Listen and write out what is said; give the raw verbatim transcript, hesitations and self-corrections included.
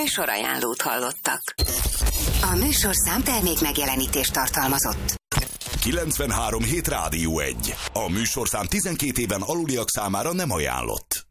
műsorajánlót hallottak. A műsorszám termék megjelenítést tartalmazott. kilencvenhárom hét Rádió egy. A műsorszám tizenkét éven aluliak számára nem ajánlott.